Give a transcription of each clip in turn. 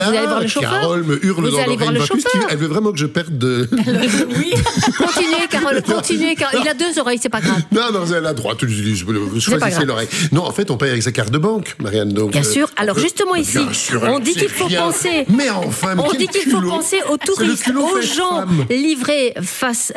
Vous allez voir le chauffeur. Carole me hurle Vous dans allez voir l'oreille. le chauffeur. Elle veut vraiment que je perde de... Oui. Continuez, Carole, continuez. Il a 2 oreilles, c'est pas grave. Non, elle a droit. Choisissez l'oreille. Non, en fait, on paye avec sa carte de banque, Marianne. Donc, bien sûr. Alors, justement, ici, on dit qu'il faut penser... Mais enfin, on dit qu'il faut penser aux touristes, aux gens livrés face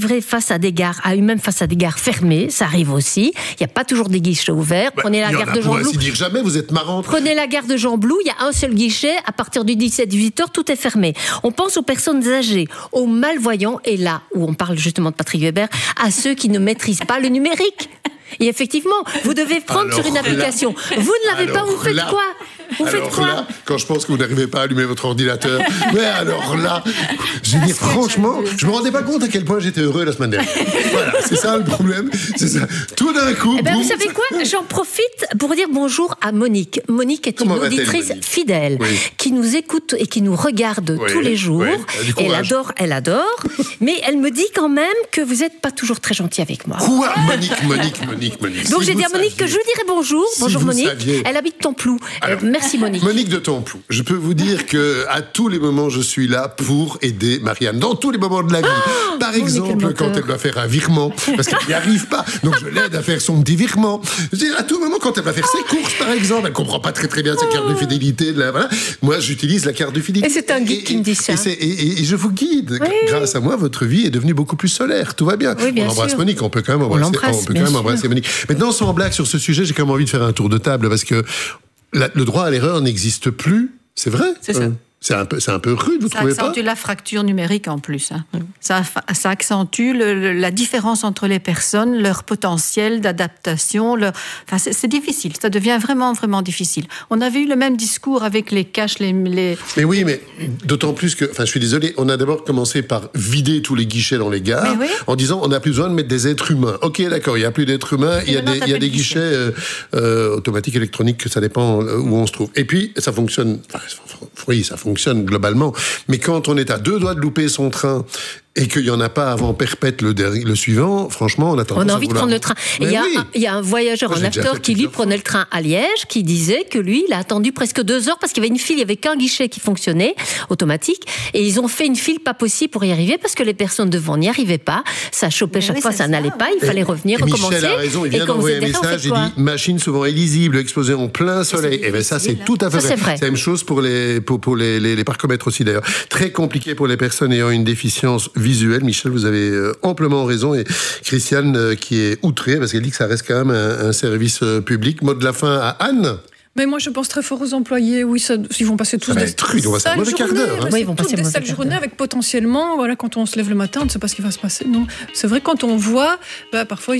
à des gares, même face à des gares fermées. Ça arrive aussi. Il n'y a pas toujours des guichets ouverts. Prenez la gare de Jean-Blou. Dire jamais, vous êtes marrante. Prenez la gare de Jean-Blou, il y a un seul guichet. À partir du 17-18h, tout est fermé. On pense aux personnes âgées, aux malvoyants, et là où on parle justement de Patrick Weber, à ceux qui ne maîtrisent pas le numérique. Et effectivement, vous devez prendre sur une application. Vous ne l'avez pas, vous faites quoi ? Vous faites quoi ? Là, quand je pense que vous n'arrivez pas à allumer votre ordinateur, mais alors là, je veux dire, franchement, je me rendais pas compte à quel point j'étais heureux la semaine dernière. Voilà, c'est ça le problème. C'est ça. Tout d'un coup. Eh ben, vous savez quoi ? J'en profite pour dire bonjour à Monique. Monique est une auditrice fidèle qui nous écoute et qui nous regarde tous les jours. Elle adore. Mais elle me dit quand même que vous n'êtes pas toujours très gentil avec moi. Quoi ? Monique. Donc j'ai dit à Monique que je lui dirai bonjour. Bonjour Monique. Elle habite Templou. Merci Monique. Monique de Templou. Je peux vous dire que à tous les moments, je suis là pour aider Marianne. Dans tous les moments de la vie. Par exemple, quand elle doit faire un virement, parce qu'elle n'y arrive pas. Donc je l'aide à faire son petit virement. À tout moment, quand elle va faire ses courses, par exemple, elle comprend pas très bien sa carte de fidélité. Voilà. Moi, j'utilise la carte de fidélité. Et c'est un guide qui me dit ça. Et je vous guide. Oui. Grâce à moi, votre vie est devenue beaucoup plus solaire. Tout va bien. Oui, bien on embrasse sûr. Monique. On peut quand même embrasser Monique. Maintenant, sans blague sur ce sujet, j'ai quand même envie de faire un tour de table parce que le droit à l'erreur n'existe plus. C'est vrai. C'est ça. C'est un peu rude, vous trouvez pas ? Ça accentue la fracture numérique en plus. Hein. Ça accentue la différence entre les personnes, leur potentiel d'adaptation. C'est difficile, ça devient vraiment, vraiment difficile. On avait eu le même discours avec les caches, Mais oui, mais d'autant plus que... Enfin, je suis désolé, on a d'abord commencé par vider tous les guichets dans les gares en disant on n'a plus besoin de mettre des êtres humains. Ok, d'accord, il n'y a plus d'êtres humains, il y a des guichets automatiques, électroniques, ça dépend où on se trouve. Et puis, ça fonctionne... Oui, ça fonctionne globalement. Mais quand on est à 2 doigts de louper son train et qu'il n'y en a pas avant perpète le suivant, franchement, on a tendance a envie de prendre le train. Et il y a un voyageur en after qui, lui, prenait le train à Liège, qui disait que lui, il a attendu presque 2 heures parce qu'il y avait une file, il n'y avait qu'un guichet qui fonctionnait, automatique, et ils ont fait une file pas possible pour y arriver parce que les personnes devant n'y arrivaient pas, ça chopait chaque fois, ça n'allait pas, il fallait revenir, recommencer. Michel a raison, il vient d'envoyer un message, il dit machine souvent illisible, exposée en plein soleil. Et bien ça, c'est tout à fait vrai. C'est la même chose pour les parcomètres aussi d'ailleurs. Très compliqué pour les personnes ayant une déficience visuelle. Michel, vous avez amplement raison. Et Christiane qui est outrée parce qu'elle dit que ça reste quand même un service public. Mot de la fin à Anne. Mais moi, je pense très fort aux employés. Oui, ils vont passer tous des sales journées. Oui, ils vont passer des sales journées avec potentiellement, quand on se lève le matin, on ne sait pas ce qui va se passer. Non, c'est vrai, quand on voit, parfois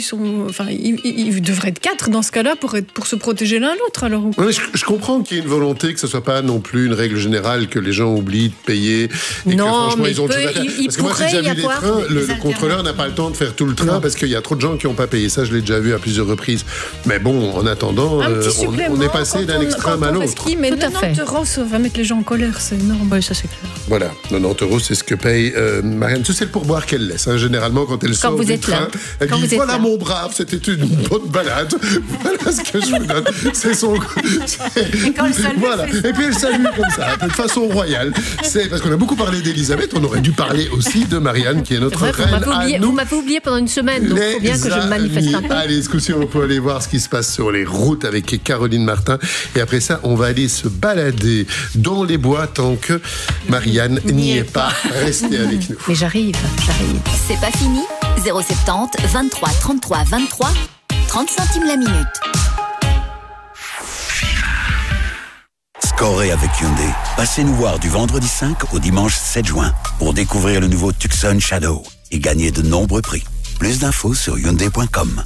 ils devraient être 4 dans ce cas-là pour se protéger l'un l'autre. Alors. Oui, je comprends qu'il y ait une volonté que ce soit pas non plus une règle générale que les gens oublient de payer. Et que franchement, ils ont tout à faire. Parce que moi, j'ai déjà vu des trains, le contrôleur n'a pas le temps de faire tout le train parce qu'il y a trop de gens qui n'ont pas payé. Ça, je l'ai déjà vu à plusieurs reprises. Mais bon, en attendant, on est passé d'un extrême à l'autre. Mais 90 €, ça va mettre les gens en colère, c'est énorme. Oui, ça c'est clair. Voilà, 90 €, c'est ce que paye Marianne. C'est le pourboire qu'elle laisse. Généralement, quand elle sort du train, elle dit voilà mon brave, c'était une bonne balade. Voilà ce que je vous donne. C'est son. Voilà. Et puis elle salue comme ça, de façon royale. C'est parce qu'on a beaucoup parlé d'Elisabeth, on aurait dû parler aussi de Marianne, qui est notre reine. Vous m'avez oublié pendant une semaine, donc il faut bien que je me manifeste un peu. Allez, ce coup-ci, on peut aller voir ce qui se passe sur les routes avec Caroline Martin. Et après ça, on va aller se balader dans les bois tant que Marianne n'y est pas. Restez avec nous. Mais j'arrive. C'est pas fini. 070 23 33 23 30 centimes la minute. Scorez avec Hyundai. Passez nous voir du vendredi 5 au dimanche 7 juin pour découvrir le nouveau Tucson Shadow et gagner de nombreux prix. Plus d'infos sur Hyundai.com.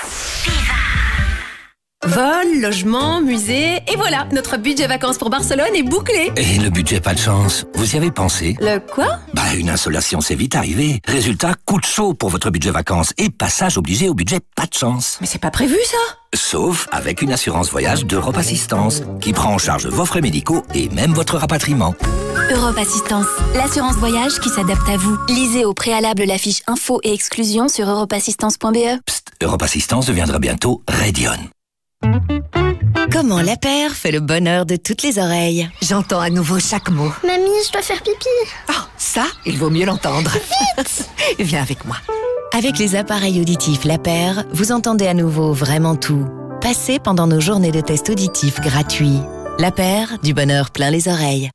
Vol, logement, musée, et voilà, notre budget vacances pour Barcelone est bouclé. Et le budget pas de chance, vous y avez pensé? Le quoi? Une insolation, c'est vite arrivé. Résultat, coup de chaud pour votre budget vacances et passage obligé au budget pas de chance. Mais c'est pas prévu ça? Sauf avec une assurance voyage d'Europe Assistance qui prend en charge vos frais médicaux et même votre rapatriement. Europe Assistance, l'assurance voyage qui s'adapte à vous. Lisez au préalable la fiche info et exclusion sur europeassistance.be. Psst, Europe Assistance deviendra bientôt Radion. Comment la paire fait le bonheur de toutes les oreilles. J'entends à nouveau chaque mot. Mamie, je dois faire pipi. Oh, ça, il vaut mieux l'entendre. Vite. Viens avec moi. Avec les appareils auditifs La Paire, vous entendez à nouveau vraiment tout. Passez pendant nos journées de tests auditifs gratuits. La Paire, du bonheur plein les oreilles.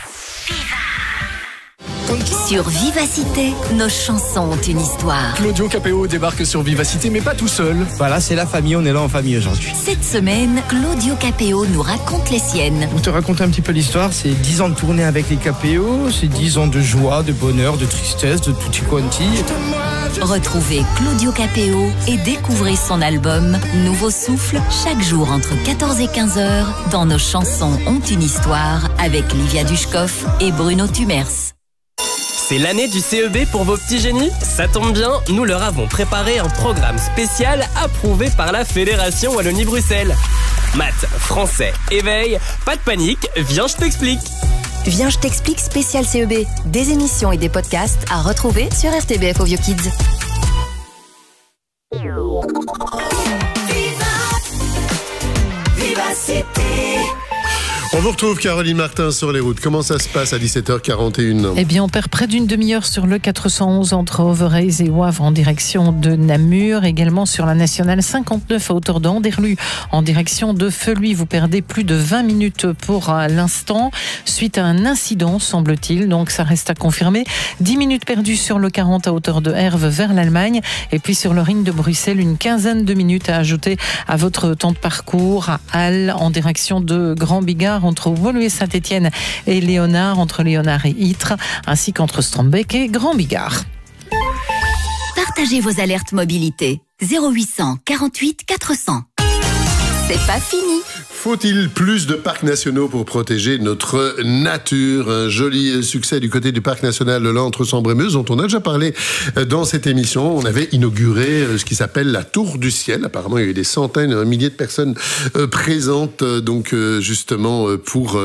Sur Vivacité, nos chansons ont une histoire. Claudio Capéo débarque sur Vivacité, mais pas tout seul. Voilà, c'est la famille, on est là en famille aujourd'hui. Cette semaine, Claudio Capéo nous raconte les siennes. Pour te raconter un petit peu l'histoire, c'est 10 ans de tournée avec les Capéo, c'est 10 ans de joie, de bonheur, de tristesse, de tutti quanti. Retrouvez Claudio Capéo et découvrez son album Nouveau Souffle chaque jour entre 14 et 15 heures dans Nos chansons ont une histoire avec Livia Dushkov et Bruno Tumers. C'est l'année du CEB pour vos petits génies? Ça tombe bien, nous leur avons préparé un programme spécial approuvé par la Fédération Wallonie-Bruxelles. Maths, français, éveil, pas de panique, viens je t'explique. Viens je t'explique spécial CEB. Des émissions et des podcasts à retrouver sur RTBF au Vieux Kids. Vivacité. On vous retrouve Caroline Martin sur les routes. Comment ça se passe à 17h41? Eh bien, on perd près d'une demi-heure sur le 411 entre Overijse et Wavre en direction de Namur. Également sur la nationale 59 à hauteur d'Anderlu en direction de Feluy. Vous perdez plus de 20 minutes pour l'instant suite à un incident, semble-t-il. Donc, ça reste à confirmer. 10 minutes perdues sur le 40 à hauteur de Herve vers l'Allemagne. Et puis sur le Ring de Bruxelles, une quinzaine de minutes à ajouter à votre temps de parcours à Halle en direction de Grand Bigard, entre Woluwe Saint-Étienne et Léonard, entre Léonard et Ytre, ainsi qu'entre Strombeek et Grand Bigard. Partagez vos alertes mobilité. 0800 48 400. C'est pas fini. Faut-il plus de parcs nationaux pour protéger notre nature? Un joli succès du côté du parc national de l'Entre-Sambre-et-Meuse, dont on a déjà parlé dans cette émission. On avait inauguré ce qui s'appelle la Tour du Ciel. Apparemment, il y a eu des centaines, un millier de personnes présentes, donc justement pour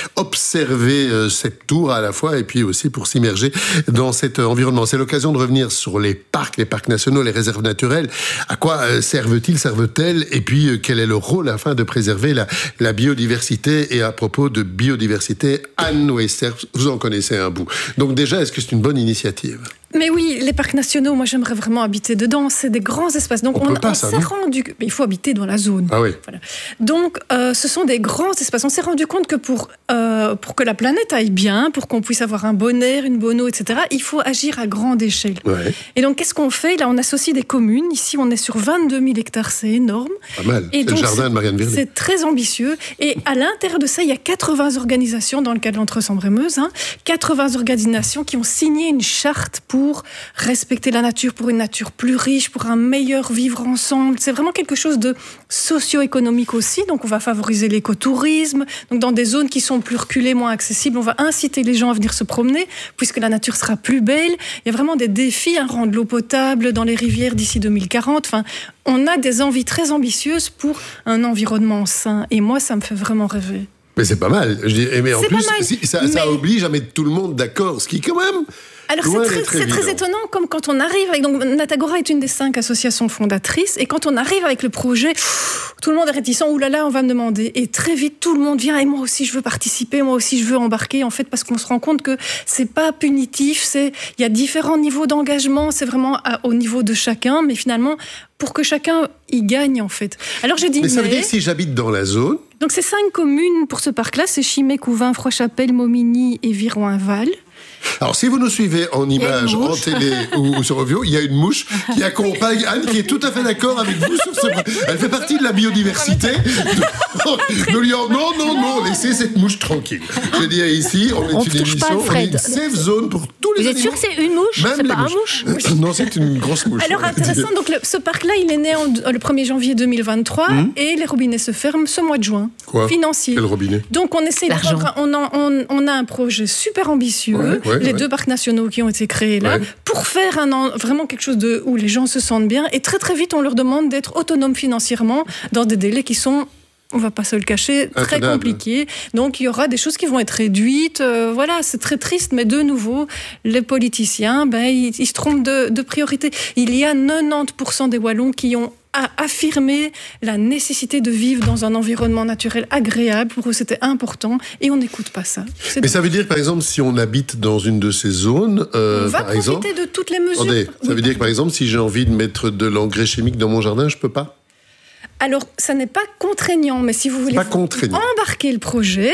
observer cette tour à la fois et puis aussi pour s'immerger dans cet environnement. C'est l'occasion de revenir sur les parcs nationaux, les réserves naturelles. À quoi servent-elles? Et puis, quel est le rôle afin de préserver la biodiversité? Et à propos de biodiversité, Anne Wester, vous en connaissez un bout. Donc déjà, est-ce que c'est une bonne initiative? Mais oui, les parcs nationaux, moi j'aimerais vraiment habiter dedans. C'est des grands espaces. Donc on s'est rendu, il faut habiter dans la zone. Ah oui. Voilà. Donc ce sont des grands espaces. On s'est rendu compte que pour que la planète aille bien, pour qu'on puisse avoir un bon air, une bonne eau, etc., il faut agir à grande échelle. Ouais. Et donc qu'est-ce qu'on fait? Là, on associe des communes. Ici, on est sur 22 000 hectares, c'est énorme. Pas mal. C'est le jardin de Marianne Vernet. C'est très ambitieux. Et à l'intérieur de ça, il y a 80 organisations dans le cadre de l'Entre-Sambre-et-Meuse, 80 organisations qui ont signé une charte pour respecter la nature, pour une nature plus riche, pour un meilleur vivre ensemble. C'est vraiment quelque chose de socio-économique aussi. Donc, on va favoriser l'écotourisme. Donc, dans des zones qui sont plus reculées, moins accessibles, on va inciter les gens à venir se promener, puisque la nature sera plus belle. Il y a vraiment des défis, rendre l'eau potable dans les rivières d'ici 2040. Enfin, on a des envies très ambitieuses pour un environnement sain. Et moi, ça me fait vraiment rêver. Mais c'est pas mal. Je dis, mais en plus, ça oblige à mettre tout le monde d'accord, ce qui quand même... Alors c'est très étonnant, comme quand on arrive avec... Donc Natagora est une des 5 associations fondatrices, et quand on arrive avec le projet, tout le monde est réticent, oulala, on va me demander. Et très vite, tout le monde vient, et moi aussi je veux participer, moi aussi je veux embarquer, en fait, parce qu'on se rend compte que c'est pas punitif, il y a différents niveaux d'engagement, c'est vraiment au niveau de chacun, mais finalement, pour que chacun y gagne, en fait. Alors je dis... Mais ça veut dire que si j'habite dans la zone... Donc c'est 5 communes pour ce parc-là, c'est Chimay, Couvin, Froid-Chapelle, Momigny et Viroin-Val. Alors, si vous nous suivez en image, en télé ou sur Ovio, il y a une mouche qui accompagne Anne, qui est tout à fait d'accord avec vous sur ce point. Elle fait partie de la biodiversité. Nous lui disons non, laissez cette mouche tranquille. Je veux dire, ici, on est une émission, on est une safe zone pour tous les animaux. Vous êtes sûr que c'est une mouche? C'est pas un mouche? Non, c'est une grosse mouche. Alors, intéressant, donc ce parc-là, il est né le 1er janvier 2023 et les robinets se ferment ce mois de juin. Quoi? Financier. Quel robinet? Donc, on essaie on a un projet super ambitieux. Les 2 parcs nationaux qui ont été créés là, pour faire vraiment quelque chose où les gens se sentent bien. Et très très vite, on leur demande d'être autonomes financièrement dans des délais qui sont, on va pas se le cacher, très compliqués. Donc il y aura des choses qui vont être réduites. Voilà, c'est très triste, mais de nouveau, les politiciens, ils se trompent de priorité. Il y a 90% des Wallons qui ont a affirmé la nécessité de vivre dans un environnement naturel agréable. Pour eux, c'était important et on n'écoute pas ça. Mais ça veut dire, par exemple, si on habite dans une de ces zones, on va par exemple, profiter de toutes les mesures. Attendez, ça veut dire que, par exemple, si j'ai envie de mettre de l'engrais chimique dans mon jardin, je peux pas? Alors, ça n'est pas contraignant, mais si vous voulez embarquer le projet,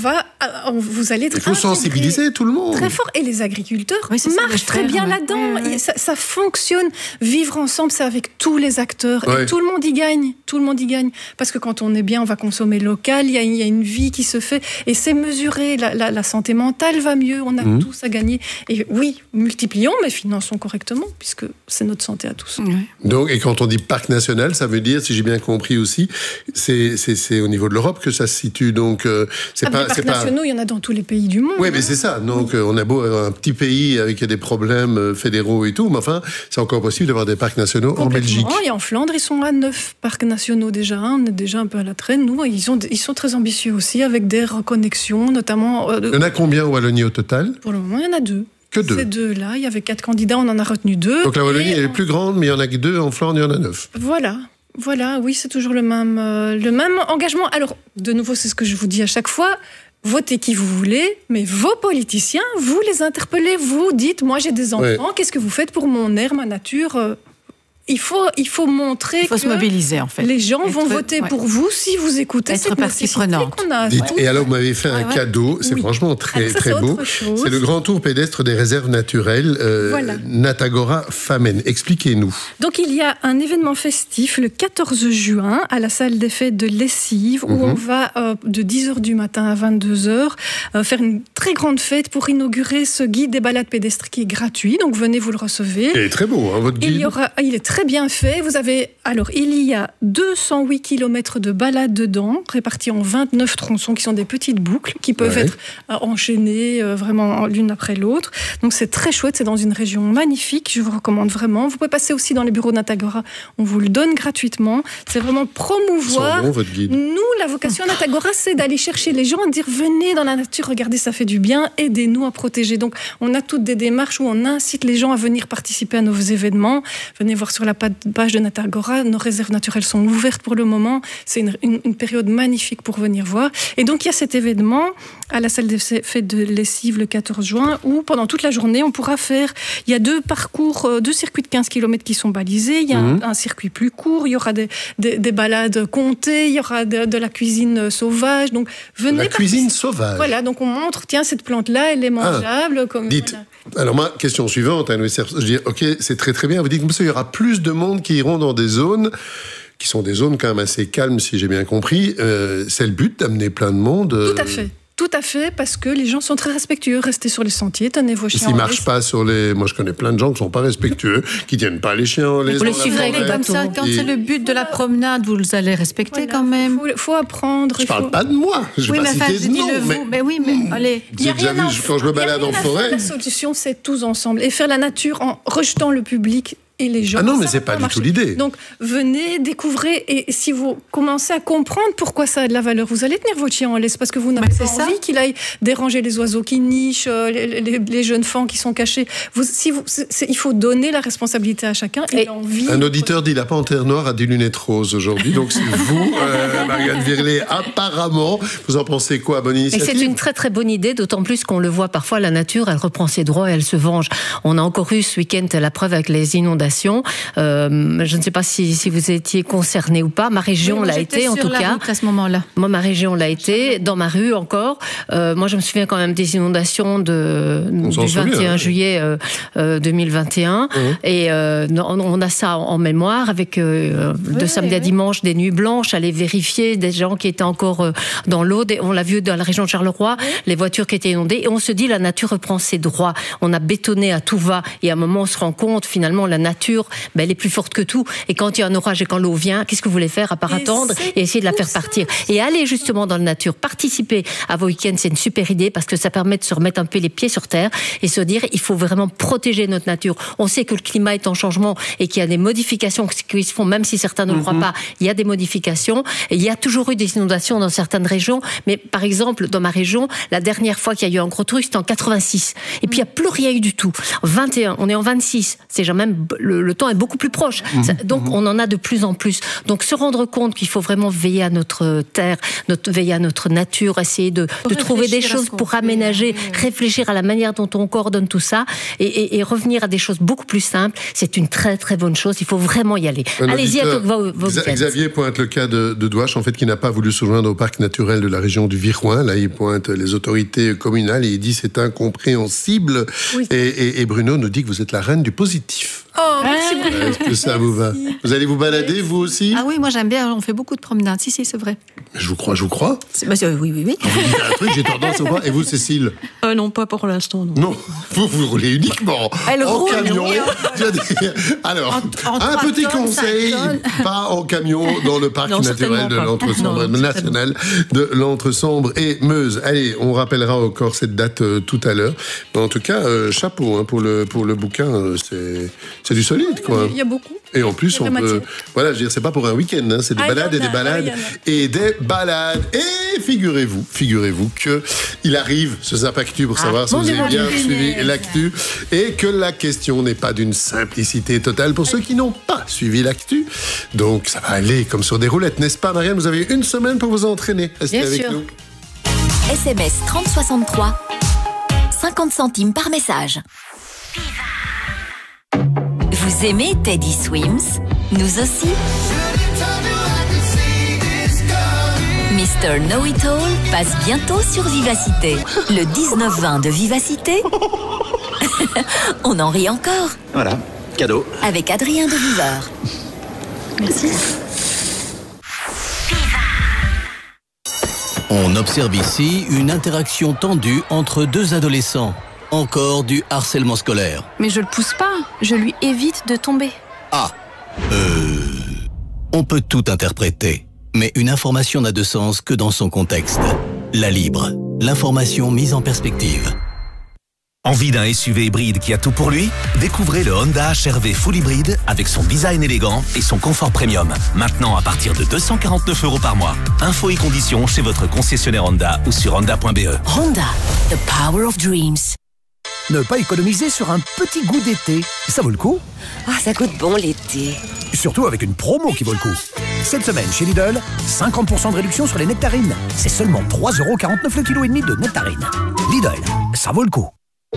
vous allez être il faut sensibiliser tout le monde. Très fort. Et les agriculteurs marchent très bien là-dedans. Oui. Ça fonctionne. Vivre ensemble, c'est avec tous les acteurs. Et tout le monde y gagne. Tout le monde y gagne. Parce que quand on est bien, on va consommer local. Il y a une vie qui se fait. Et c'est mesuré. La santé mentale va mieux. On a tous à gagner. Et oui, multiplions, mais finançons correctement, puisque c'est notre santé à tous. Oui. Donc, et quand on dit parc national, ça veut dire, si j'ai bien compris aussi, c'est au niveau de l'Europe que ça se situe. Donc, les parcs nationaux, il y en a dans tous les pays du monde. Oui, mais c'est ça. Donc, on a beau avoir un petit pays avec des problèmes fédéraux et tout, mais enfin, c'est encore possible d'avoir des parcs nationaux en Belgique. Et en Flandre, ils sont à 9 parcs nationaux déjà. On est déjà un peu à la traîne. Nous, ils sont très ambitieux aussi, avec des reconnexions, notamment... Il y en a combien en Wallonie au total? Pour le moment, il y en a 2. Que 2? Ces 2-là, il y avait 4 candidats, on en a retenu 2. Donc la Wallonie, elle est plus grande, mais il n'y en a que 2. En Flandre, il y en a 9. Voilà, oui, c'est toujours le même engagement. Alors, de nouveau, c'est ce que je vous dis à chaque fois. Votez qui vous voulez, mais vos politiciens, vous les interpellez, vous dites, moi j'ai des enfants, qu'est-ce que vous faites pour mon air, ma nature? Il faut montrer que se mobiliser, en fait. Les gens vont voter pour vous si vous écoutez cette partie prenante. qu'on a. Et alors, vous m'avez fait un cadeau, c'est franchement très beau. C'est le grand tour pédestre des réserves naturelles, Natagora Famen. Expliquez-nous. Donc, il y a un événement festif le 14 juin à la salle des fêtes de Lessive, où on va de 10h du matin à 22h faire une très grande fête pour inaugurer ce guide des balades pédestres qui est gratuit. Donc, venez, vous le recevez. Il est très beau, hein, votre guide. Il est très bien fait. Il y a 208 km de balades dedans, répartis en 29 tronçons qui sont des petites boucles qui peuvent être enchaînées vraiment l'une après l'autre. Donc c'est très chouette, c'est dans une région magnifique, je vous recommande vraiment. Vous pouvez passer aussi dans les bureaux de Natagora, on vous le donne gratuitement. C'est vraiment promouvoir. Bon, votre guide. Nous, la vocation de Natagora, c'est d'aller chercher les gens, de dire venez dans la nature, regardez, ça fait du bien, aidez-nous à protéger. Donc on a toutes des démarches où on incite les gens à venir participer à nos événements. Venez voir sur la page de Natagora, nos réserves naturelles sont ouvertes pour le moment. C'est une période magnifique pour venir voir. Et donc, il y a cet événement à la salle des fêtes de Lessive le 14 juin où, pendant toute la journée, on pourra faire... Il y a 2 circuits de 15 km qui sont balisés. Il y a un circuit plus court. Il y aura des balades comptées. Il y aura de la cuisine sauvage. Donc, venez... La cuisine sauvage. Voilà, donc on montre, tiens, cette plante-là, elle est mangeable. Dites, alors ma question suivante, je dis, ok, c'est très très bien. Vous dites qu'il y aura plus de monde qui iront dans des zones qui sont des zones quand même assez calmes, si j'ai bien compris. C'est le but d'amener plein de monde. Tout à fait, parce que les gens sont très respectueux. Restez sur les sentiers, tenez vos chiens. S'ils ne marchent pas sur les... Moi, je connais plein de gens qui ne sont pas respectueux, qui ne tiennent pas les chiens en laisse. Vous les suivrez comme ça. Quand c'est le but de la promenade, vous allez respecter quand même. Il faut apprendre. Je ne parle pas de moi. Je vais pas citer de nom. Mais oui, mais allez. J'ai déjà vu quand je me balade en forêt. La solution, c'est tous ensemble. Et faire la nature en rejetant le public et les gens. Ah non, mais c'est pas du tout l'idée. Donc, venez, découvrez, et si vous commencez à comprendre pourquoi ça a de la valeur, vous allez tenir votre chien en laisse, parce que vous n'avez pas envie qu'il aille déranger les oiseaux qui nichent, les jeunes fans qui sont cachés. Il faut donner la responsabilité à chacun et l'envie. Un auditeur dit lapin en terre noire a des lunettes roses aujourd'hui, donc c'est vous, Marianne Virlet, apparemment. Vous en pensez quoi? Bonne initiative? Et c'est une très très bonne idée, d'autant plus qu'on le voit parfois, la nature, elle reprend ses droits et elle se venge. On a encore eu ce week-end la preuve avec les inondations. Je ne sais pas si vous étiez concerné ou pas. Ma région l'a été, en tout cas. À ce moment-là. Moi, ma région l'a été, dans ma rue encore. Moi, je me souviens quand même des inondations du 21 juillet 2021. Et on a ça en mémoire avec de samedi à dimanche des nuits blanches, aller vérifier des gens qui étaient encore dans l'eau. On l'a vu dans la région de Charleroi, les voitures qui étaient inondées. Et on se dit, la nature reprend ses droits. On a bétonné à tout va. Et à un moment, on se rend compte, finalement, la nature, elle est plus forte que tout. Et quand il y a un orage et quand l'eau vient, qu'est-ce que vous voulez faire à part attendre et essayer de la faire partir? Et aller justement dans la nature, participer à vos week-ends, c'est une super idée parce que ça permet de se remettre un peu les pieds sur terre et se dire, il faut vraiment protéger notre nature. On sait que le climat est en changement et qu'il y a des modifications qui se font, même si certains ne le croient pas. Il y a des modifications. Et il y a toujours eu des inondations dans certaines régions. Mais par exemple, dans ma région, la dernière fois qu'il y a eu un gros truc, c'était en 86. Et puis il n'y a plus rien eu du tout. 21, on est en 26. C'est déjà même le temps est beaucoup plus proche. Donc on en a de plus en plus. Donc se rendre compte qu'il faut vraiment veiller à notre terre, veiller à notre nature, essayer de trouver des choses pour aménager, réfléchir à la manière dont on coordonne tout ça et revenir à des choses beaucoup plus simples, c'est une très très bonne chose. Il faut vraiment y aller. Allez-y à vos Xavier pointe le cas de Douache, en fait, qui n'a pas voulu se joindre au parc naturel de la région du Viroin. Là, il pointe les autorités communales et il dit c'est incompréhensible. Oui. Et Bruno nous dit que vous êtes la reine du positif. Oh, merci beaucoup. Est-ce que ça vous va? Vous allez vous balader, vous aussi? Ah oui, moi j'aime bien, on fait beaucoup de promenades. Si, c'est vrai. Je vous crois. Oui. Vous dites un truc, j'ai tendance à voir. Et vous, Cécile? Non, pas pour l'instant. Non, vous roulez uniquement en camion. Alors, un petit conseil, pas en camion dans le parc naturel de l'Entre-Sombre, national de l'Entre-Sombre et Meuse. Allez, on rappellera encore cette date tout à l'heure. Mais en tout cas, chapeau pour le bouquin, c'est du solide, quoi. Il y a beaucoup. Et en plus, on peut... Voilà, je veux dire, c'est pas pour un week-end, hein, c'est des balades et des balades et des balades. Et figurez-vous que il arrive ce Zapactu pour savoir si vous avez bien suivi l'actu et que la question n'est pas d'une simplicité totale pour ceux qui n'ont pas suivi l'actu. Donc, ça va aller comme sur des roulettes, n'est-ce pas, Marianne? Vous avez une semaine pour vous entraîner. Restez avec nous. SMS 3063, 50 centimes par message. Vous aimez Teddy Swims? Nous aussi. Mr. Know-It-All passe bientôt sur Vivacité. Le 19-20 de Vivacité. On en rit encore. Voilà, cadeau. Avec Adrien de Viveur. Merci. On observe ici une interaction tendue entre deux adolescents. Encore du harcèlement scolaire. Mais je le pousse pas, je lui évite de tomber. On peut tout interpréter, mais une information n'a de sens que dans son contexte. La Libre, l'information mise en perspective. Envie d'un SUV hybride qui a tout pour lui? Découvrez le Honda HR-V Full Hybride avec son design élégant et son confort premium. Maintenant à partir de 249 € par mois. Infos et conditions chez votre concessionnaire Honda ou sur honda.be. Honda, the power of dreams. Ne pas économiser sur un petit goût d'été, ça vaut le coup? Ça goûte bon l'été. Surtout avec une promo qui vaut le coup. Cette semaine chez Lidl, 50% de réduction sur les nectarines. C'est seulement 3,49 € le kilo et demi de nectarines. Lidl, ça vaut le coup.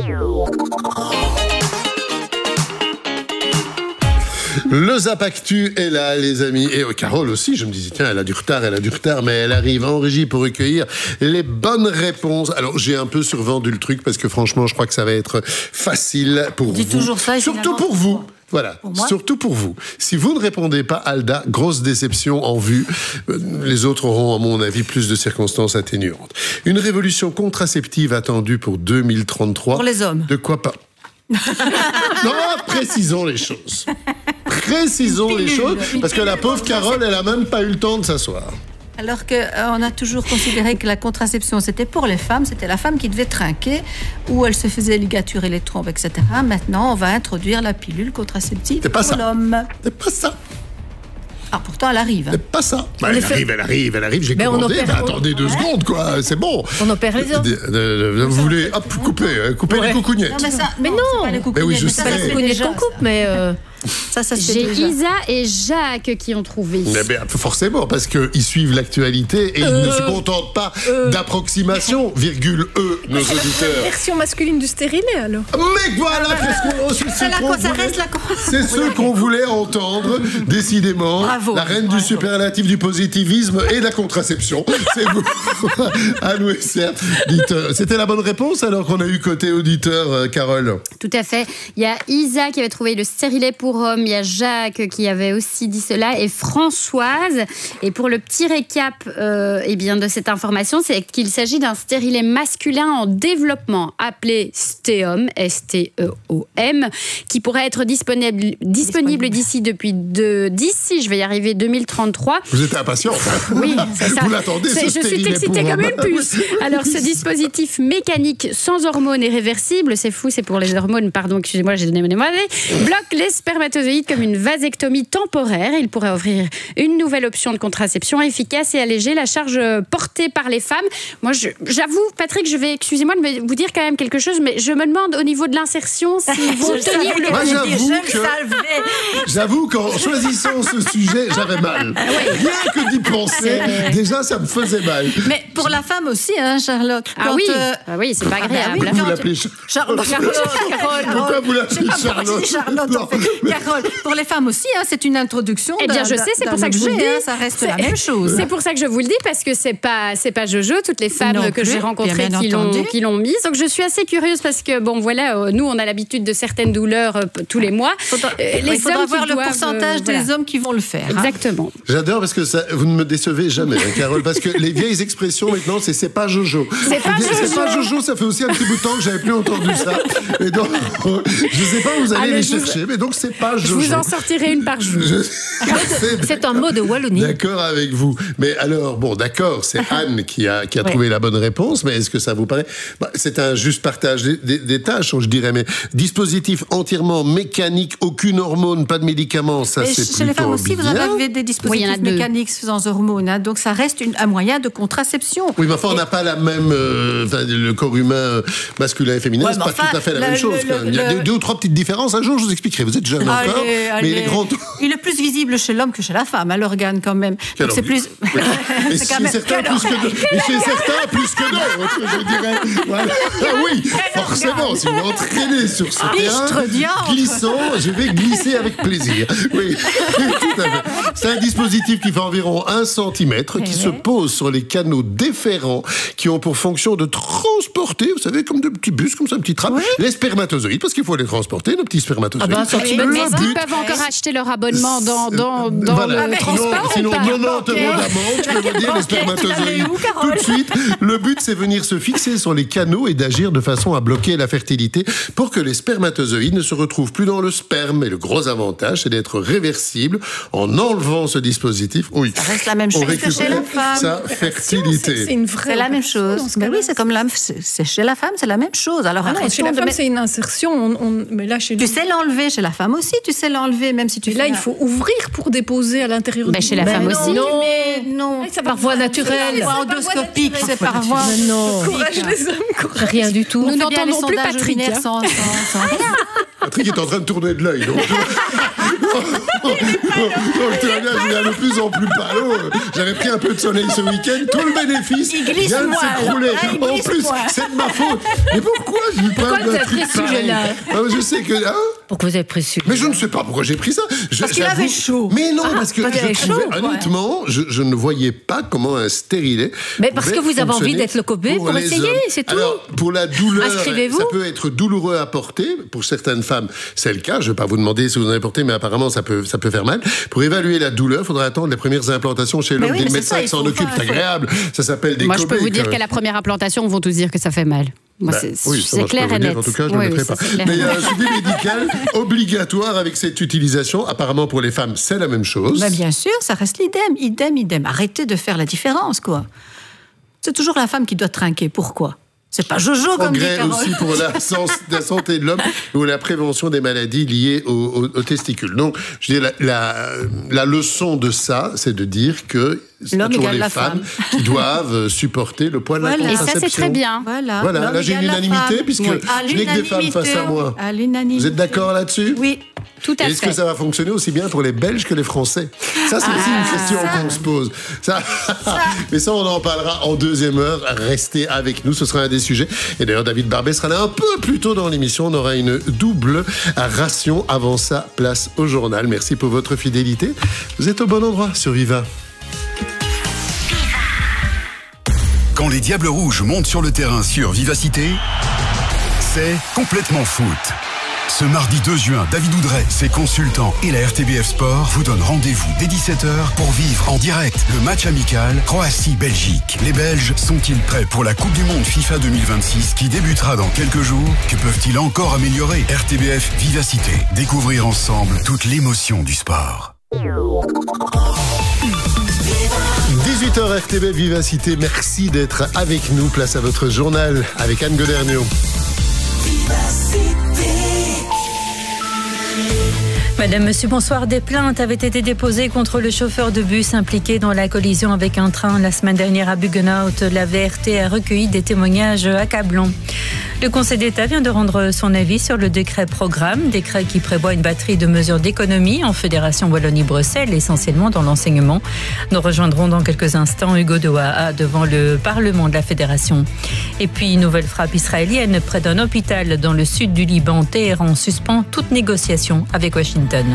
Le Zapactu est là, les amis. Et Carole aussi, je me disais, tiens, elle a du retard, mais elle arrive en régie pour recueillir les bonnes réponses. Alors, j'ai un peu survendu le truc parce que franchement, je crois que ça va être facile pour vous. Dis toujours ça. Surtout pour vous. Voilà, surtout pour vous. Si vous ne répondez pas, Alda, grosse déception en vue. Les autres auront, à mon avis, plus de circonstances atténuantes. Une révolution contraceptive attendue pour 2033. Pour les hommes. De quoi pas? Non, précisons les choses. Précisons les choses, parce que la pauvre Carole, elle a même pas eu le temps de s'asseoir. Alors qu'on a toujours considéré que la contraception, c'était pour les femmes, c'était la femme qui devait trinquer, ou elle se faisait ligaturer les trompes, etc. Maintenant, on va introduire la pilule contraceptive pour l'homme. C'est pas ça. Ah, pourtant, elle arrive. C'est pas ça. Elle arrive, j'ai commandé. Attendez 2 secondes, quoi, c'est bon. On opère les hommes. Vous voulez, couper les coucougnettes. Non, mais ça, mais non. C'est pas les coucougnettes. Oui, je sais. C'est pas les coucougnettes qu'on coupe, mais... Ça J'ai déjà. Isa et Jacques qui ont trouvé. Mais forcément, parce qu'ils suivent l'actualité et ils ne se contentent pas d'approximation, nos auditeurs. Version masculine du stérilet, alors. Mais voilà, c'est ce qu'on voulait entendre, décidément. Bravo. La reine du superlatif, du positivisme et de la contraception. C'est vous. À nous, c'était la bonne réponse alors qu'on a eu côté auditeur, Carole. Tout à fait. Il y a Isa qui avait trouvé le stérilet pour hommes, il y a Jacques qui avait aussi dit cela, et Françoise. Et pour le petit récap de cette information, c'est qu'il s'agit d'un stérilet masculin en développement appelé Steom, S-T-E-O-M, qui pourrait être disponible d'ici, je vais y arriver, 2033. Vous êtes impatient. Oui, c'est ça. Vous l'attendez, ce Je suis excitée comme une puce. Alors, ce dispositif mécanique sans hormones et réversible, c'est fou, c'est pour les hormones, pardon, excusez-moi, j'ai donné mon bloque les spermatozoïdes spermatozoïdes comme une vasectomie temporaire. Il pourrait offrir une nouvelle option de contraception efficace et alléger la charge portée par les femmes. Moi, j'avoue, Patrick, excusez-moi de vous dire quand même quelque chose, mais je me demande au niveau de l'insertion s'ils vont tenir le... Moi, j'avoue qu'en choisissant ce sujet, j'avais mal. Rien que d'y penser, déjà, ça me faisait mal. Mais pour la femme aussi, hein, Charlotte. Oui, c'est pas agréable. Vous l'appelez Carole. Pourquoi vous l'appelez Charlotte? Carole. Pour les femmes aussi, hein, c'est une introduction. Eh bien, je sais, c'est pour ça que je vous le dis. Ça reste la même chose. C'est pour ça que je vous le dis, parce que c'est pas Jojo, toutes les femmes que j'ai rencontrées qui l'ont mise. Donc, je suis assez curieuse parce que, bon, voilà, nous, on a l'habitude de certaines douleurs tous les mois. Il faudra voir le pourcentage des hommes qui vont le faire. Exactement. J'adore parce que vous ne me décevez jamais, hein, Carole, parce que les vieilles expressions maintenant, c'est pas Jojo. C'est pas Jojo, ça fait aussi un petit bout de temps que j'avais plus entendu ça. Et donc, je sais pas où vous allez les chercher, mais donc c'est pas Jojo. Je vous en sortirai une par jour. C'est un mot de Wallonie. D'accord avec vous. Mais alors, bon, d'accord, c'est Anne qui a trouvé la bonne réponse, mais est-ce que ça vous paraît... c'est un juste partage des tâches, je dirais, mais dispositif entièrement mécanique, aucune hormone, pas de médicaments, ça c'est plutôt chez les femmes aussi, bien. vous avez des dispositifs mécaniques sans hormones, hein, donc ça reste un moyen de contraception. Oui, mais enfin, on n'a pas la même... le corps humain masculin et féminin, c'est pas tout à fait la même chose. Il y a deux ou trois petites différences. Un jour, je vous expliquerai. Vous êtes jeune encore, mais il est grand... Il est plus visible chez l'homme que chez la femme, à l'organe quand même. Donc c'est plus... Et chez certains plus que d'autres, je dirais. Voilà. Ah oui, forcément, si vous m'entraînez sur ce terrain glissant, je vais glisser avec plaisir. Oui, tout à fait. C'est un dispositif qui fait environ 1 cm, qui se pose sur les canaux déférents, qui ont pour fonction de transporter, vous savez, comme de petits bus, comme ça, un petit tram, les spermatozoïdes, parce qu'il faut les transporter, nos petits spermatozoïdes. Est-ce qu'ils peuvent encore acheter leur abonnement dans le transport? Sinon, 90 € d'amende, je peux vous dire, les spermatozoïdes. Tout de suite, le but, c'est venir se fixer sur les canaux et d'agir de façon à bloquer la fertilité pour que les spermatozoïdes ne se retrouvent plus dans le sperme. Et le gros avantage, c'est d'être réversible en enlevant ce dispositif. Oui. Ça reste la même chose que chez la femme. Sa fertilité. C'est la même chose. Mais oui, c'est comme c'est chez la femme, c'est la même chose. Alors chez la femme, c'est une insertion. Mais là, chez tu sais l'enlever chez la femme aussi. Tu sais l'enlever, même si tu. Mais là, il faut ouvrir pour déposer à l'intérieur. Chez la femme aussi. Non. Par voie naturelle. Endoscopique, c'est par voie. Non. Courage les hommes. Rien du tout. Nous n'entendons plus Patrick. Sans rien. Patrick est en train de tourner de l'œil. Donc je viens de plus en plus palo. J'avais pris un peu de soleil ce week-end. Tout le bénéfice vient de s'écrouler. En plus, c'est de ma faute. Mais pourquoi j'ai pas Pourquoi vous avez pris ce sujet-là? Je sais que... Pourquoi vous avez pris ce sujet? Mais je ne sais pas pourquoi j'ai pris ça. Parce qu'il avait chaud. Mais non, parce que je trouvais, honnêtement, je ne voyais pas comment un stérilet... Mais parce que vous avez envie d'être le Kobe pour essayer, c'est tout. Alors, pour la douleur, inscrivez-vous. Ça peut être douloureux à porter. Pour certaines femmes, c'est le cas. Je ne vais pas vous demander si vous en avez porté, mais apparemment, ça peut faire mal. Pour évaluer la douleur, il faudra attendre les premières implantations chez l'homme. Des médecins qui s'en occupent, c'est agréable. Ça s'appelle des Moi, je peux vous dire qu'à la première implantation, on va tous dire que ça fait mal. C'est clair et net. En tout cas, je ne le mettrai pas. Mais il y a un suivi médical obligatoire avec cette utilisation. Apparemment, pour les femmes, c'est la même chose. Mais bien sûr, ça reste idem. Arrêtez de faire la différence, quoi. C'est toujours la femme qui doit trinquer. Pourquoi? C'est pas Jojo comme dit Carole. Aussi pour la santé de l'homme ou la prévention des maladies liées aux testicules. Donc, je dis la leçon de ça, c'est de dire que c'est toujours les femmes qui doivent supporter le poids de la contraception. Et ça, c'est très bien. Voilà. Là, j'ai une unanimité puisque je n'ai que des femmes face à moi. Vous êtes d'accord là-dessus? Oui. Tout à fait. Est-ce que ça va fonctionner aussi bien pour les Belges que les Français? Ça, c'est aussi une question qu'on se pose. Mais ça, on en parlera en deuxième heure. Restez avec nous, ce sera un des sujets. Et d'ailleurs, David Barbet sera là un peu plus tôt dans l'émission. On aura une double ration. Avant ça, place au journal. Merci pour votre fidélité. Vous êtes au bon endroit sur Viva. Quand les Diables Rouges montent sur le terrain sur Vivacité, c'est complètement foot. Ce mardi 2 juin, David Oudret, ses consultants et la RTBF Sport vous donnent rendez-vous dès 17h pour vivre en direct le match amical Croatie-Belgique. Les Belges sont-ils prêts pour la Coupe du Monde FIFA 2026 qui débutera dans quelques jours? Que peuvent-ils encore améliorer? RTBF Vivacité. Découvrir ensemble toute l'émotion du sport. 18h RTBF Vivacité, merci d'être avec nous. Place à votre journal avec Anne Goderniau. Madame, monsieur, bonsoir. Des plaintes avaient été déposées contre le chauffeur de bus impliqué dans la collision avec un train la semaine dernière à Buggenhout. La VRT a recueilli des témoignages accablants. Le Conseil d'État vient de rendre son avis sur le décret programme, décret qui prévoit une batterie de mesures d'économie en Fédération Wallonie-Bruxelles, essentiellement dans l'enseignement. Nous rejoindrons dans quelques instants Hugo de Waa devant le Parlement de la Fédération. Et puis, nouvelle frappe israélienne près d'un hôpital dans le sud du Liban. Téhéran suspend toute négociation avec Washington.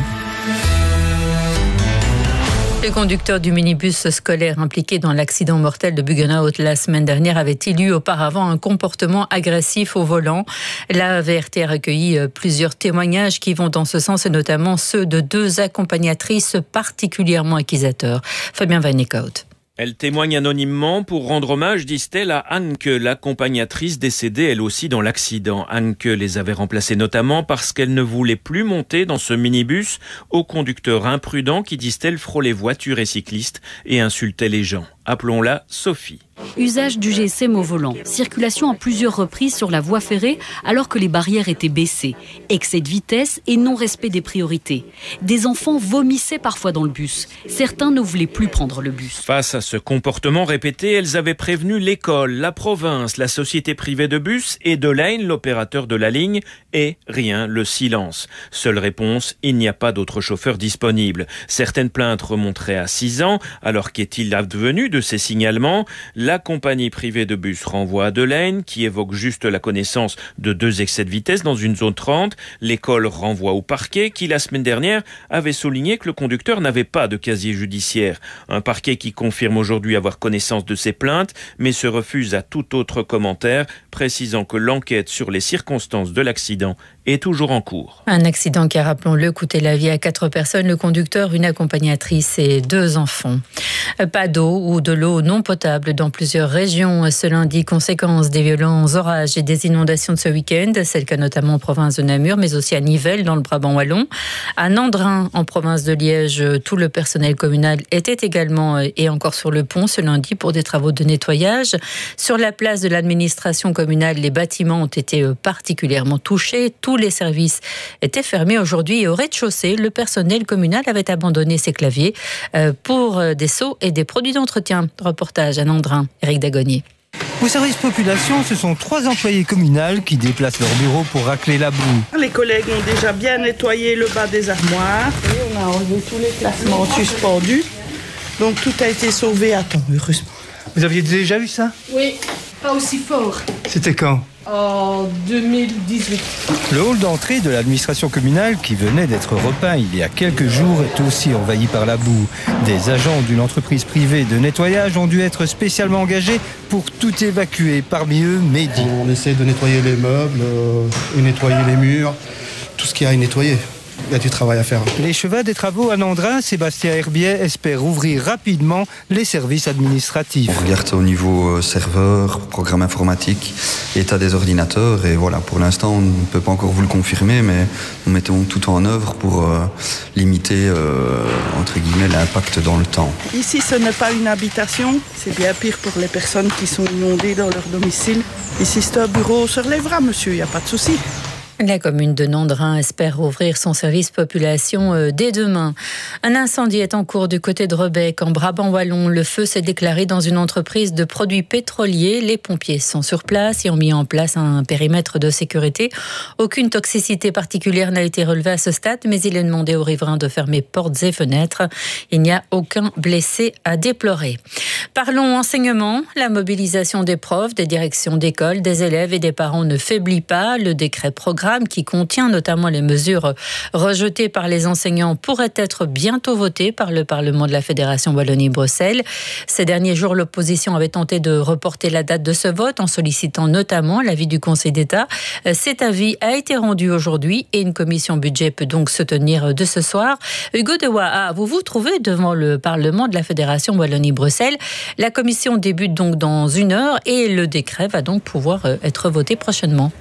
Le conducteur du minibus scolaire impliqué dans l'accident mortel de Buggenhout la semaine dernière avait-il eu auparavant un comportement agressif au volant. La VRT a recueilli plusieurs témoignages qui vont dans ce sens, et notamment ceux de 2 accompagnatrices particulièrement accusateurs. Fabien Van Eekhout. Elle témoigne anonymement pour rendre hommage, disent-elles, à Anke, l'accompagnatrice décédée elle aussi dans l'accident. Anke les avait remplacées notamment parce qu'elle ne voulait plus monter dans ce minibus au conducteur imprudent qui, disent-elles, frôlait voitures et cyclistes et insultait les gens. Appelons-la Sophie. Usage du GSM au volant, circulation à plusieurs reprises sur la voie ferrée alors que les barrières étaient baissées, excès de vitesse et non-respect des priorités. Des enfants vomissaient parfois dans le bus. Certains ne voulaient plus prendre le bus. Face à ce comportement répété, elles avaient prévenu l'école, la province, la société privée de bus et de Lane, l'opérateur de la ligne, et rien, le silence. Seule réponse, il n'y a pas d'autre chauffeur disponible. Certaines plaintes remonteraient à 6 ans, alors qu'est-il advenu de ces signalements? La compagnie privée de bus renvoie à Delaine, qui évoque juste la connaissance de 2 excès de vitesse dans une zone 30. L'école renvoie au parquet, qui la semaine dernière avait souligné que le conducteur n'avait pas de casier judiciaire. Un parquet qui confirme aujourd'hui avoir connaissance de ces plaintes, mais se refuse à tout autre commentaire, précisant que l'enquête sur les circonstances de l'accident est toujours en cours. Un accident qui a, rappelons-le, coûté la vie à 4 personnes, le conducteur, une accompagnatrice et 2 enfants. Pas d'eau ou de l'eau non potable dans plusieurs régions ce lundi, conséquence des violents orages et des inondations de ce week-end. C'est le cas notamment en province de Namur, mais aussi à Nivelles, dans le Brabant wallon. À Nandrin, en province de Liège, tout le personnel communal était également et encore sur le pont ce lundi pour des travaux de nettoyage. Sur la place de l'administration communale, les bâtiments ont été particulièrement touchés. Tous les services étaient fermés aujourd'hui et au rez-de-chaussée, le personnel communal avait abandonné ses claviers pour des seaux et des produits d'entretien. Reportage à Nandrin, Éric Dagonier. Au service population, ce sont 3 employés communaux qui déplacent leur bureau pour racler la boue. Les collègues ont déjà bien nettoyé le bas des armoires. Et on a enlevé tous les classements suspendus. Donc tout a été sauvé à temps, heureusement. Vous aviez déjà vu ça? Oui, pas aussi fort. C'était quand? En 2018. Le hall d'entrée de l'administration communale, qui venait d'être repeint il y a quelques jours, est aussi envahi par la boue. Des agents d'une entreprise privée de nettoyage ont dû être spécialement engagés pour tout évacuer. Parmi eux, Mehdi. On essaie de nettoyer les meubles, et nettoyer les murs, tout ce qu'il y a à nettoyer. Il y a du travail à faire. Les chevaux des travaux à Nandrin, Sébastien Herbiet espère ouvrir rapidement les services administratifs. On regarde au niveau serveur, programme informatique, état des ordinateurs et voilà, pour l'instant on ne peut pas encore vous le confirmer, mais nous mettons tout en œuvre pour limiter entre guillemets l'impact dans le temps. Ici ce n'est pas une habitation, c'est bien pire pour les personnes qui sont inondées dans leur domicile. Ici c'est un bureau sur les bras, monsieur, il n'y a pas de souci. La commune de Nandrin espère ouvrir son service population dès demain. Un incendie est en cours du côté de Rebec, en Brabant wallon. Le feu s'est déclaré dans une entreprise de produits pétroliers. Les pompiers sont sur place et ont mis en place un périmètre de sécurité. Aucune toxicité particulière n'a été relevée à ce stade, mais il est demandé aux riverains de fermer portes et fenêtres. Il n'y a aucun blessé à déplorer. Parlons enseignement. La mobilisation des profs, des directions d'école, des élèves et des parents ne faiblit pas. Le décret programme qui contient notamment les mesures rejetées par les enseignants pourrait être bientôt voté par le Parlement de la Fédération Wallonie-Bruxelles. Ces derniers jours, l'opposition avait tenté de reporter la date de ce vote en sollicitant notamment l'avis du Conseil d'État. Cet avis a été rendu aujourd'hui et une commission budget peut donc se tenir de ce soir. Hugo de Waa, vous vous trouvez devant le Parlement de la Fédération Wallonie-Bruxelles. La commission débute donc dans 1 heure et le décret va donc pouvoir être voté prochainement.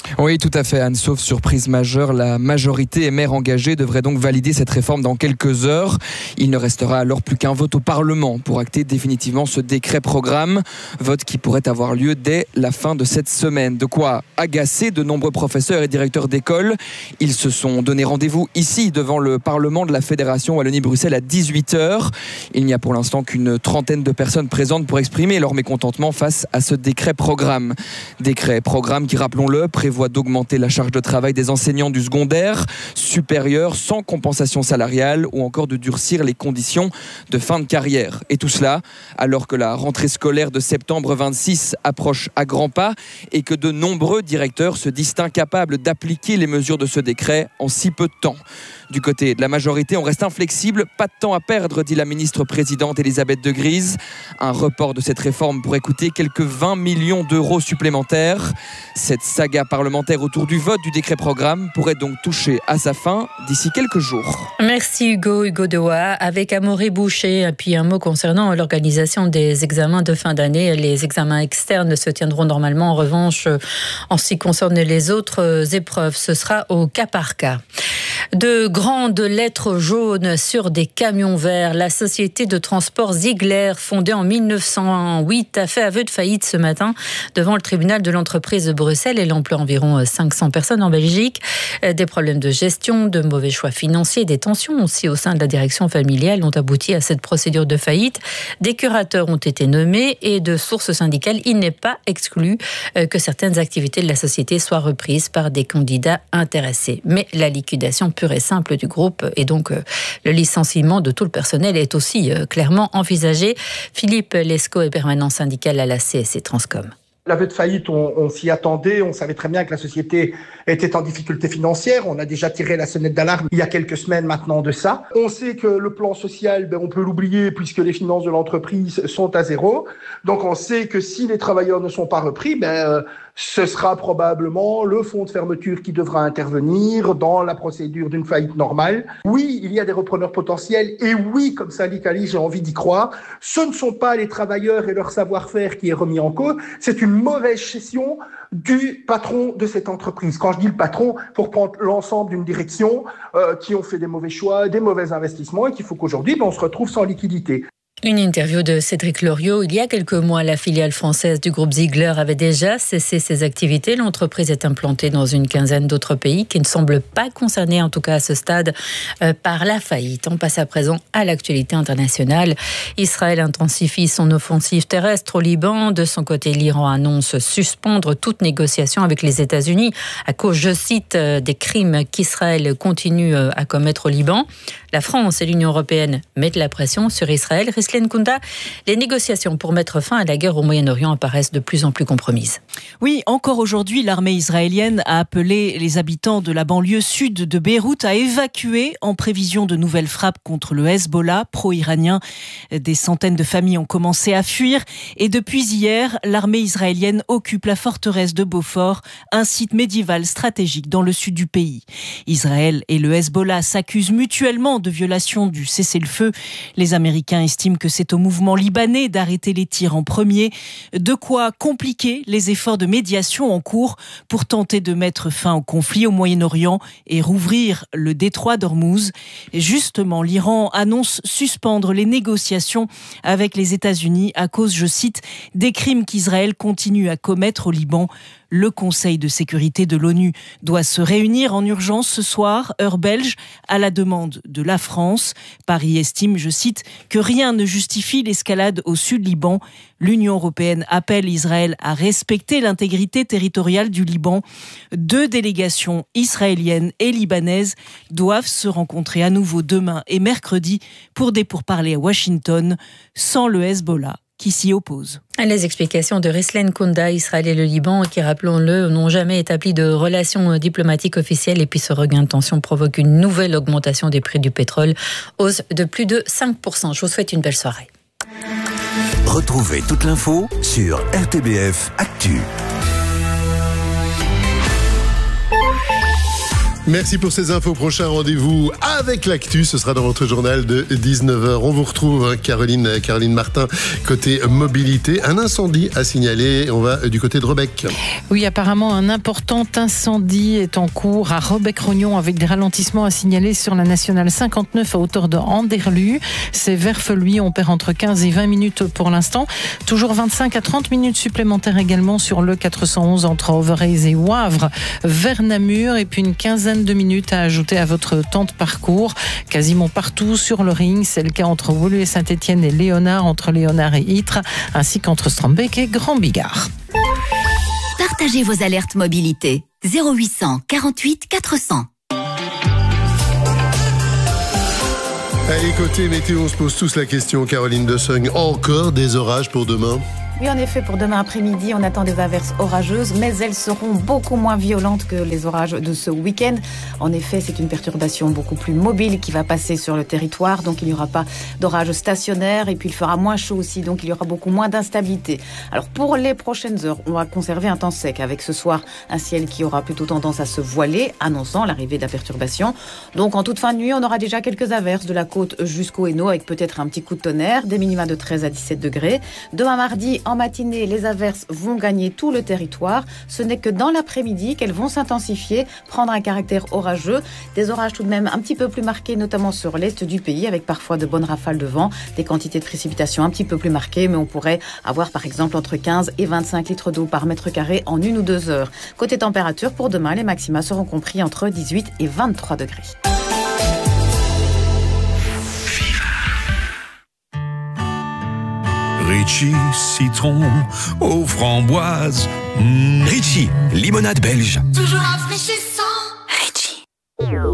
Oui, tout à fait, Anne. Sauf surprise majeure, la majorité et maires engagés devraient donc valider cette réforme dans quelques heures. Il ne restera alors plus qu'un vote au Parlement pour acter définitivement ce décret programme. Vote qui pourrait avoir lieu dès la fin de cette semaine. De quoi agacer de nombreux professeurs et directeurs d'école. Ils se sont donné rendez-vous ici devant le Parlement de la Fédération Wallonie-Bruxelles à 18h. Il n'y a pour l'instant qu'une trentaine de personnes présentes pour exprimer leur mécontentement face à ce décret programme. Décret programme qui, rappelons-le, prévoit d'augmenter la charge de travail des enseignants du secondaire supérieur sans compensation salariale ou encore de durcir les conditions de fin de carrière. Et tout cela alors que la rentrée scolaire de septembre 26 approche à grands pas et que de nombreux directeurs se disent incapables d'appliquer les mesures de ce décret en si peu de temps. Du côté de la majorité, on reste inflexible, pas de temps à perdre, dit la ministre-présidente Elisabeth de Gries. Un report de cette réforme pourrait coûter quelques 20 millions d'euros supplémentaires. Cette saga parlementaire autour du vote du décret programme pourrait donc toucher à sa fin d'ici quelques jours. Merci Hugo Dewa. Avec Amaury Boucher, et puis un mot concernant l'organisation des examens de fin d'année. Les examens externes se tiendront normalement. En revanche, en ce qui concerne les autres épreuves, ce sera au cas par cas. De grandes lettres jaunes sur des camions verts. La société de transport Ziegler, fondée en 1908, a fait aveu de faillite ce matin devant le tribunal de l'entreprise de Bruxelles. Elle emploie environ 500 personnes en Belgique. Des problèmes de gestion, de mauvais choix financiers, des tensions aussi au sein de la direction familiale ont abouti à cette procédure de faillite. Des curateurs ont été nommés et de sources syndicales, il n'est pas exclu que certaines activités de la société soient reprises par des candidats intéressés. Mais la liquidation pure et simple du groupe et donc le licenciement de tout le personnel est aussi clairement envisagé. Philippe Lescaut est permanent syndical à la CSC Transcom. L'aveu de faillite, on s'y attendait, on savait très bien que la société était en difficulté financière, on a déjà tiré la sonnette d'alarme il y a quelques semaines maintenant de ça. On sait que le plan social, on peut l'oublier puisque les finances de l'entreprise sont à zéro. Donc on sait que si les travailleurs ne sont pas repris, ce sera probablement le fonds de fermeture qui devra intervenir dans la procédure d'une faillite normale. Oui, il y a des repreneurs potentiels et oui, comme syndicaliste, j'ai envie d'y croire, ce ne sont pas les travailleurs et leur savoir-faire qui est remis en cause, c'est une mauvaise gestion du patron de cette entreprise. Quand je dis le patron, pour prendre l'ensemble d'une direction qui ont fait des mauvais choix, des mauvais investissements et qu'il faut qu'aujourd'hui, on se retrouve sans liquidité. Une interview de Cédric Loriot. Il y a quelques mois, la filiale française du groupe Ziegler avait déjà cessé ses activités. L'entreprise est implantée dans une quinzaine d'autres pays qui ne semblent pas concernés, en tout cas à ce stade, par la faillite. On passe à présent à l'actualité internationale. Israël intensifie son offensive terrestre au Liban. De son côté, l'Iran annonce suspendre toute négociation avec les États-Unis à cause, je cite, des crimes qu'Israël continue à commettre au Liban. La France et l'Union européenne mettent la pression sur Israël. Rislen Kounda, les négociations pour mettre fin à la guerre au Moyen-Orient apparaissent de plus en plus compromises. Oui, encore aujourd'hui, l'armée israélienne a appelé les habitants de la banlieue sud de Beyrouth à évacuer en prévision de nouvelles frappes contre le Hezbollah pro-iranien. Des centaines de familles ont commencé à fuir et depuis hier, l'armée israélienne occupe la forteresse de Beaufort, un site médiéval stratégique dans le sud du pays. Israël et le Hezbollah s'accusent mutuellement de violation du cessez-le-feu. Les Américains estiment que c'est au mouvement libanais d'arrêter les tirs en premier, de quoi compliquer les efforts de médiation en cours pour tenter de mettre fin au conflit au Moyen-Orient et rouvrir le détroit d'Ormuz. Et justement, l'Iran annonce suspendre les négociations avec les États-Unis à cause, je cite, des crimes qu'Israël continue à commettre au Liban. Le Conseil de sécurité de l'ONU doit se réunir en urgence ce soir, heure belge, à la demande de la France. Paris estime, je cite, que rien ne justifie l'escalade au sud Liban. L'Union européenne appelle Israël à respecter l'intégrité territoriale du Liban. 2 délégations israéliennes et libanaises doivent se rencontrer à nouveau demain et mercredi pour des pourparlers à Washington, sans le Hezbollah qui s'y oppose. Les explications de Rislen Kounda, Israël et le Liban, qui, rappelons-le, n'ont jamais établi de relations diplomatiques officielles. Et puis ce regain de tension provoque une nouvelle augmentation des prix du pétrole, hausse de plus de 5%. Je vous souhaite une belle soirée. Retrouvez toute l'info sur RTBF Actu. Merci pour ces infos. Prochain rendez-vous avec l'actu. Ce sera dans votre journal de 19h. On vous retrouve, Caroline Martin, côté mobilité. Un incendie à signaler. On va du côté de Rebec. Oui, apparemment, un important incendie est en cours à Rebec-Rognon avec des ralentissements à signaler sur la nationale 59 à hauteur de Anderlu. C'est Verfeluy. On perd entre 15 et 20 minutes pour l'instant. Toujours 25 à 30 minutes supplémentaires également sur le 411 entre Overijse et Wavre vers Namur. Et puis une quinzaine de minutes à ajouter à votre temps de parcours. Quasiment partout sur le ring. C'est le cas entre Woluwe et Saint-Étienne et Léonard, entre Léonard et Ytre, ainsi qu'entre Strombeek et Grand-Bigard. Partagez vos alertes mobilité. 0800 48 400. Allez, côté météo, on se pose tous la question. Caroline de Sogne, encore des orages pour demain? Oui, en effet, pour demain après-midi, on attend des averses orageuses, mais elles seront beaucoup moins violentes que les orages de ce week-end. En effet, c'est une perturbation beaucoup plus mobile qui va passer sur le territoire, donc il n'y aura pas d'orage stationnaire, et puis il fera moins chaud aussi, donc il y aura beaucoup moins d'instabilité. Alors pour les prochaines heures, on va conserver un temps sec, avec ce soir un ciel qui aura plutôt tendance à se voiler, annonçant l'arrivée de la perturbation. Donc en toute fin de nuit, on aura déjà quelques averses de la côte jusqu'au Hainaut, avec peut-être un petit coup de tonnerre, des minima de 13 à 17 degrés. Demain mardi, en matinée, les averses vont gagner tout le territoire. Ce n'est que dans l'après-midi qu'elles vont s'intensifier, prendre un caractère orageux. Des orages tout de même un petit peu plus marqués, notamment sur l'est du pays, avec parfois de bonnes rafales de vent, des quantités de précipitations un petit peu plus marquées, mais on pourrait avoir par exemple entre 15 et 25 litres d'eau par mètre carré en 1 ou 2 heures. Côté température, pour demain, les maxima seront compris entre 18 et 23 degrés. Ritchie, citron aux framboises. Ritchie, limonade belge. Toujours rafraîchissant.